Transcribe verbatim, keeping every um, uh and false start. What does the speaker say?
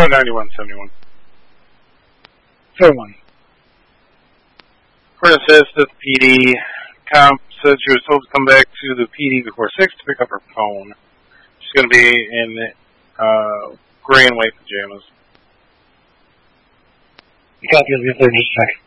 Report ninety-one seventy-one. Fair one. Court says that the P D comp said she was told to come back to the P D before six to pick up her phone. She's going to be in uh, gray and white pajamas. Copy of the third dispatch.